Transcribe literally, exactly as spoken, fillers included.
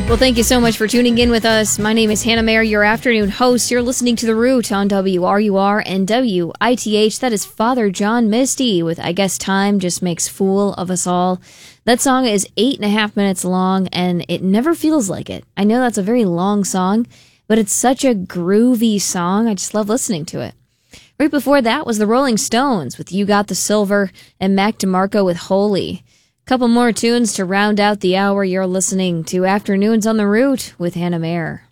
Well, thank you so much for tuning in with us. My name is Hannah Mayer, your afternoon host. You're listening to The Root on W R U R and W I T H. That is Father John Misty with I Guess Time Just Makes Fool of Us All. That song is eight and a half minutes long, and it never feels like it. I know that's a very long song, but it's such a groovy song. I just love listening to it. Right before that was the Rolling Stones with You Got the Silver and Mac DeMarco with Holy. Couple more tunes to round out the hour. You're listening to Afternoons on the Root with Hannah Mayer.